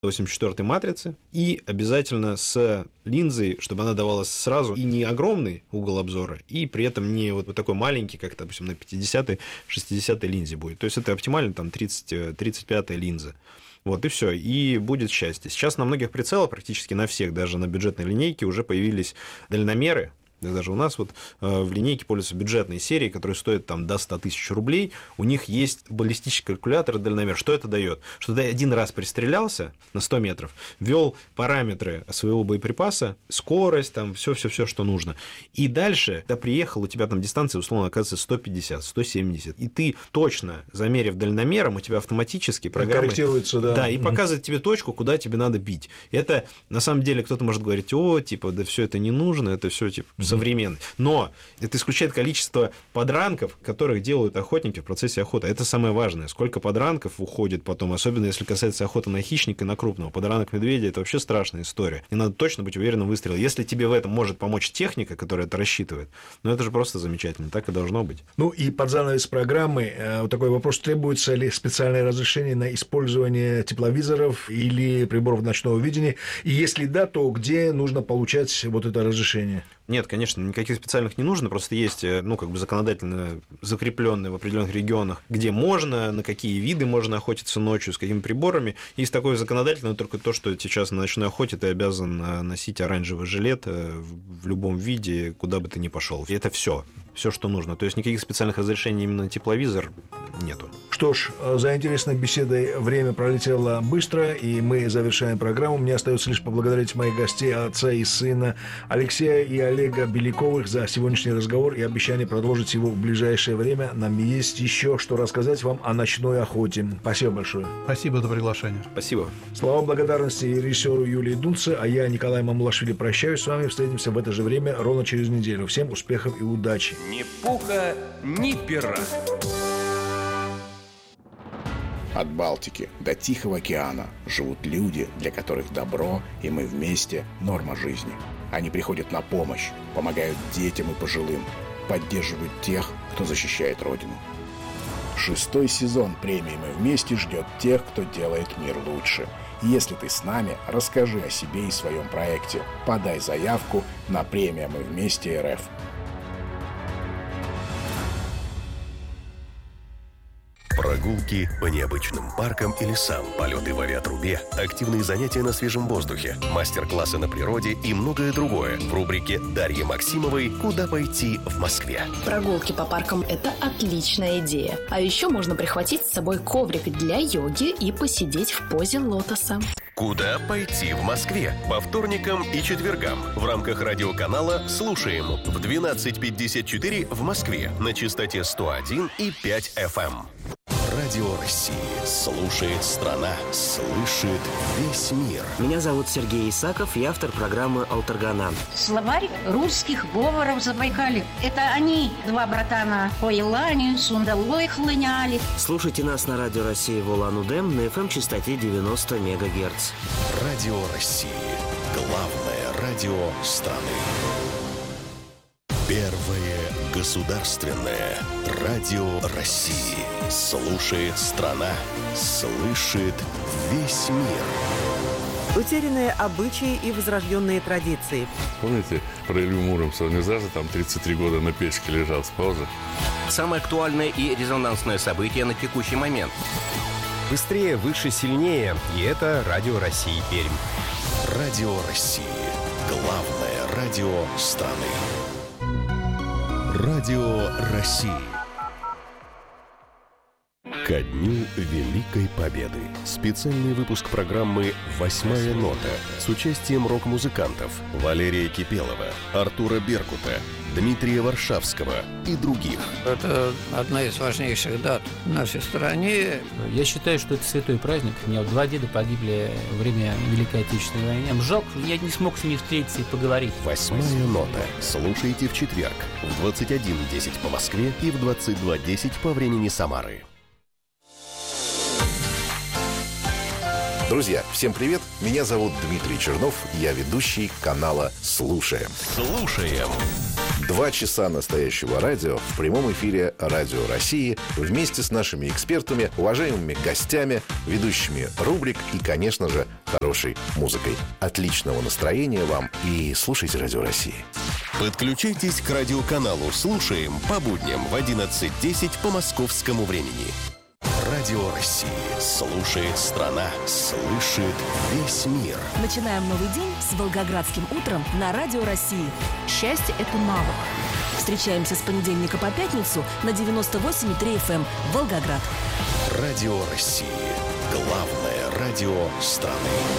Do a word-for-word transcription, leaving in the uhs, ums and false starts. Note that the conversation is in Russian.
восемьдесят четвёртой матрицы, и обязательно с линзой, чтобы она давалась сразу, и не огромный угол обзора, и при этом не вот такой маленький, как, допустим, на пятидесятой, шестидесятой линзе будет. То есть это оптимально там тридцать, тридцать пятая линза. Вот, и все, и будет счастье. Сейчас на многих прицелах, практически на всех, даже на бюджетной линейке, уже появились дальномеры. Даже у нас вот в линейке пользуются бюджетной серией, которые стоят там до ста тысяч рублей. У них есть баллистический калькулятор и дальномер. Что это дает? Что ты один раз пристрелялся на сто метров, ввел параметры своего боеприпаса, скорость, там все-все-все, что нужно. И дальше, когда приехал, у тебя там дистанция, условно, оказывается сто пятьдесят, сто семьдесят. И ты точно, замерив дальномером, у тебя автоматически программа... Корректируется, да. Да, и показывает тебе точку, куда тебе надо бить. Это, на самом деле, кто-то может говорить, о, типа, да все это не нужно, это все типа... современный. Но это исключает количество подранков, которых делают охотники в процессе охоты. Это самое важное. Сколько подранков уходит потом, особенно если касается охоты на хищника и на крупного. Подранок медведя – это вообще страшная история. И надо точно быть уверенным в выстреле. Если тебе в этом может помочь техника, которая это рассчитывает, ну это же просто замечательно. Так и должно быть. Ну и под занавес программы э, вот такой вопрос. Требуется ли специальное разрешение на использование тепловизоров или приборов ночного видения? И если да, то где нужно получать вот это разрешение? Нет, конечно, никаких специальных не нужно, просто есть, ну, как бы законодательно закрепленные в определенных регионах, где можно, на какие виды можно охотиться ночью, с какими приборами. Есть такое законодательное только то, что сейчас на ночной охоте ты обязан носить оранжевый жилет в любом виде, куда бы ты ни пошел. И это все, все, что нужно. То есть никаких специальных разрешений именно на тепловизор нету. Что ж, за интересной беседой время пролетело быстро, и мы завершаем программу. Мне остается лишь поблагодарить моих гостей, отца и сына, Алексея и Олега Беляковых, за сегодняшний разговор и обещание продолжить его в ближайшее время. Нам есть еще что рассказать вам о ночной охоте. Спасибо большое. Спасибо за приглашение. Спасибо. Слова благодарности режиссеру Юлии Дунце, а я, Николай Мамулашвили, прощаюсь с вами. Встретимся в это же время ровно через неделю. Всем успехов и удачи. Ни пуха, ни пера. От Балтики до Тихого океана живут люди, для которых добро и мы вместе – норма жизни. Они приходят на помощь, помогают детям и пожилым, поддерживают тех, кто защищает Родину. Шестой сезон премии «Мы вместе» ждет тех, кто делает мир лучше. Если ты с нами, расскажи о себе и своем проекте. Подай заявку на премию «Мы вместе РФ». Прогулки по необычным паркам и лесам, полеты в авиатрубе, активные занятия на свежем воздухе, мастер-классы на природе и многое другое в рубрике Дарьи Максимовой «Куда пойти в Москве». Прогулки по паркам – это отличная идея. А еще можно прихватить с собой коврик для йоги и посидеть в позе лотоса. «Куда пойти в Москве» по вторникам и четвергам в рамках радиоканала «Слушаем» в двенадцать пятьдесят четыре в Москве на частоте сто один и пять эф эм. Радио России. Слушает страна. Слышит весь мир. Меня зовут Сергей Исаков, я автор программы «Алтаргана». Словарь русских говоров Забайкалья. Это они, два братана, по Елане, Сундалой хлыняли. Слушайте нас на Радио России в Улан-Удэ на эф эм-частоте девяносто мегагерц. Радио России. Главное радио страны. Первое государственное радио России. Слушает страна, слышит весь мир. Утерянные обычаи и возрожденные традиции. Помните, про Илью Муромца? Он не зажил там тридцать три года на печке лежал с паузы. Самое актуальное и резонансное событие на текущий момент. Быстрее, выше, сильнее. И это Радио России Пермь. Радио России. Главное радио страны. Радио России. Ко дню Великой Победы. Специальный выпуск программы «Восьмая нота» с участием рок-музыкантов Валерия Кипелова, Артура Беркута, Дмитрия Варшавского и других. Это одна из важнейших дат в нашей стране. Я считаю, что это святой праздник. У меня два деда погибли во время Великой Отечественной войны. Жалко, я не смог с ними встретиться и поговорить. «Восьмая нота». Слушайте в четверг в двадцать один десять по Москве и в двадцать два десять по времени Самары. Друзья, всем привет! Меня зовут Дмитрий Чернов, я ведущий канала «Слушаем». Слушаем. Два часа настоящего радио в прямом эфире Радио России вместе с нашими экспертами, уважаемыми гостями, ведущими рубрик и, конечно же, хорошей музыкой. Отличного настроения вам и слушайте Радио России. Подключайтесь к радиоканалу «Слушаем» по будням в одиннадцать десять по московскому времени. Радио России. Слушает страна. Слышит весь мир. Начинаем новый день с Волгоградским утром на Радио России. Счастье – это навык. Встречаемся с понедельника по пятницу на девяносто восемь и три эф эм Волгоград. Радио России. Главное радио страны.